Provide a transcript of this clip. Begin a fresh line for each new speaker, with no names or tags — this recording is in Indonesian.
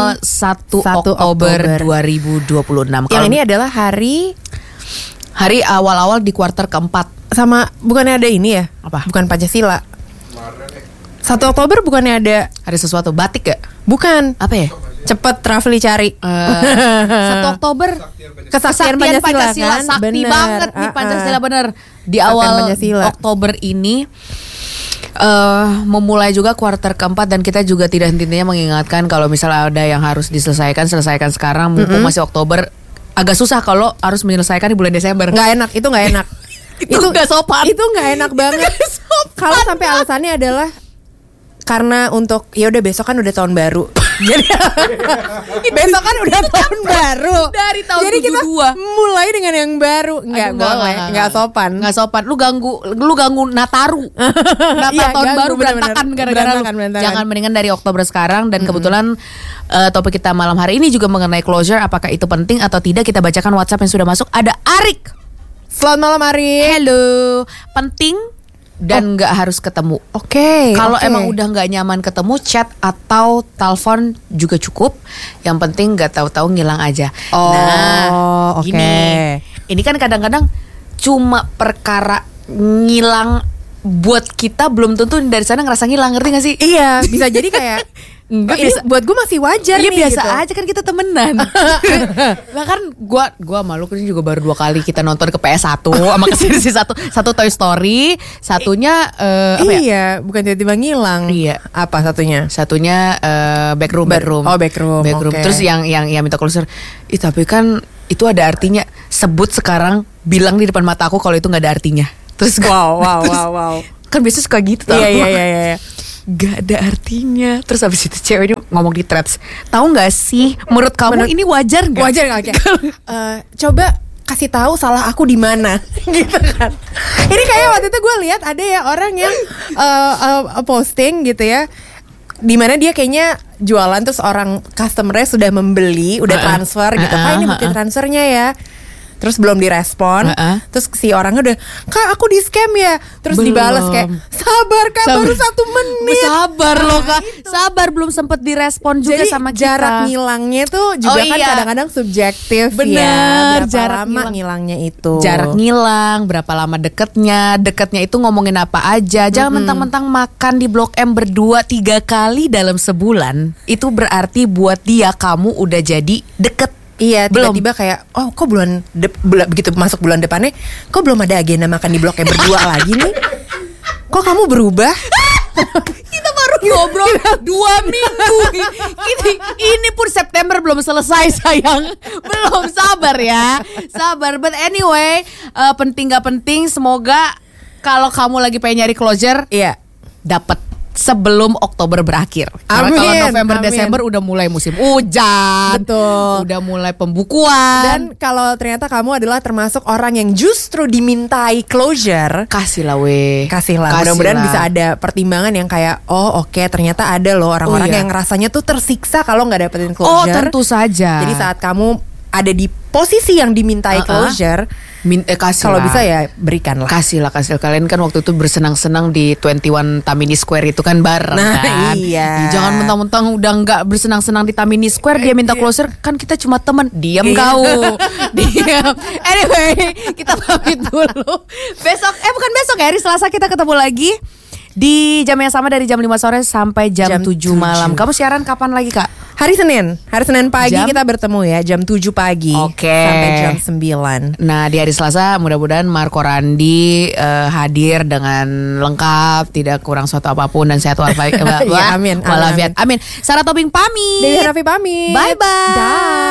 1 Oktober 2026.
Yang ini adalah hari
awal-awal di kuarter keempat.
Sama bukannya ada ini ya?
Apa?
Bukan Pancasila. 1 Oktober bukannya ada
Hari sesuatu batik gak?
Bukan.
Apa ya?
Cepet Rafli cari
1 Oktober
Kesaktian Pancasila kan?
Sakti
Bener.
banget nih Pancasila bener. Di
Kesaktian
awal
Pancasila.
Oktober ini memulai juga kuarter keempat. Dan kita juga tidak henti-hentinya mengingatkan kalau misalnya ada yang harus selesaikan sekarang. Mumpung masih Oktober. Agak susah kalau harus menyelesaikan di bulan Desember.
Nggak enak, itu nggak enak.
Itu nggak sopan.
Itu nggak enak banget. Kalau sampai alasannya adalah karena untuk ya udah besok kan udah tahun baru. Jadi besok kan udah tahun baru.
Dari tahun
Jadi kita
72.
mulai dengan yang baru. Nggak sopan.
Nggak sopan. Lu ganggu Nataru.
Iya,
tahun
ganggu,
baru berantakan gara-gara lu.
berantakan.
Jangan, mendingan dari Oktober sekarang. Dan kebetulan topik kita malam hari ini juga mengenai closure. Apakah itu penting atau tidak? Kita bacakan WhatsApp yang sudah masuk. Ada Arik.
Selamat malam Ari.
Hello. Penting dan nggak harus ketemu.
Oke.
Kalau emang udah nggak nyaman ketemu, chat atau telepon juga cukup. Yang penting nggak tahu-tahu ngilang aja.
Oke.
Gini, ini kan kadang-kadang cuma perkara ngilang buat kita belum tentu dari sana ngerasa ngilang, ngerti gak sih?
Iya, bisa jadi kayak
Enggak,
ini buat gue masih wajar
Iya
nih
biasa
gitu.
aja kan kita temenan. Lah kan gua malu kan juga baru 2 kali kita nonton ke PS1 sama ke sisi satu Toy Story, satunya apa ya?
Iya, bukan tiba-tiba ngilang.
Iya.
Apa satunya?
Satunya backroom.
Oh, backroom. Okay.
Terus yang minta closer. Tapi kan itu ada artinya. Sebut sekarang, bilang di depan mata aku kalau itu nggak ada artinya. Terus
wow.
Kan biasa suka gitu tau.
Iya.
Gak ada artinya. Terus habis itu cewek ini ngomong di threads, tahu nggak sih menurut kamu ini wajar nggak?
Wajar nggak? Coba kasih tahu salah aku di mana, gitu kan? Ini kayak waktu itu gue lihat ada ya orang yang posting gitu ya, di mana dia kayaknya jualan terus orang customernya sudah membeli, udah transfer gitu. Kak ini bukti transfernya ya. Terus belum direspon. Terus si orangnya udah, Kak aku di scam ya. Terus dibalas kayak, sabar Kak, baru 1 menit.
Sabar loh Kak, sabar, belum sempet direspon juga.
Jadi,
sama kita.
jarak ngilangnya tuh juga kan kadang-kadang subjektif.
Bener,
ya. Berapa
jarak
lama ngilangnya itu.
Jarak ngilang, berapa lama deketnya itu ngomongin apa aja. Jangan mentang-mentang makan di Blok M berdua 3 kali dalam sebulan. Itu berarti buat dia kamu udah jadi deket.
Iya, tiba-tiba kayak, oh kok begitu masuk bulan depannya, kok belum ada agenda makan di Blok M berdua lagi nih? Kok kamu berubah?
Kita baru ngobrol 2 minggu. Ini pun September belum selesai sayang. Belum, sabar ya. Sabar. But anyway, penting gak penting, semoga kalau kamu lagi pengen nyari closure,
iya,
dapat sebelum Oktober berakhir. Karena kalau November Desember udah mulai musim hujan.
Betul.
Udah mulai pembukuan.
Dan kalau ternyata kamu adalah termasuk orang yang justru dimintai closure,
kasihlah weh.
Kasihlah. Mudah-mudahan bisa ada pertimbangan yang kayak, oh oke, ternyata ada loh orang-orang yang rasanya tuh tersiksa kalau nggak dapetin closure.
Oh tentu saja.
Jadi saat kamu ada di posisi yang dimintai closure, kalau bisa ya berikanlah.
Kasihlah. Kalian kan waktu itu bersenang-senang di 21 Tamini Square itu kan bareng kan.
Iya.
Jangan mentang-mentang udah nggak bersenang-senang di Tamini Square dia minta closure, kan kita cuma teman. Diam kau. Diam. Anyway, kita pamit dulu. Bukan besok ya, hari Selasa kita ketemu lagi di jam yang sama dari jam 5 sore sampai jam 7 malam. Kamu siaran kapan lagi Kak?
Hari Senin pagi kita bertemu ya, jam 7 pagi sampai jam 9.
Nah di hari Selasa mudah-mudahan Marco Randi hadir dengan lengkap, tidak kurang suatu apapun dan sehat walafiat.
Amin.
Amin. Sarah Tobing pamit.
Dewi Raffi pamit.
Bye-bye.
Dah.